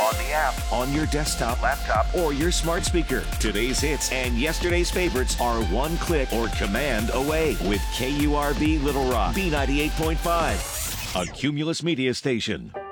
on the app, on your desktop, laptop, or your smart speaker. Today's hits and yesterday's favorites are one click or command away with KURV Little Rock, B98.5, a Cumulus Media station.